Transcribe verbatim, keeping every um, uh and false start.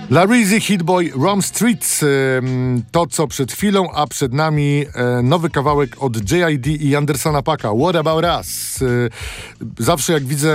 Larizzy, Hitboy, Rom Streets, to co przed chwilą, a przed nami nowy kawałek od J I D i Andersona Paaka, What About Us. Zawsze jak widzę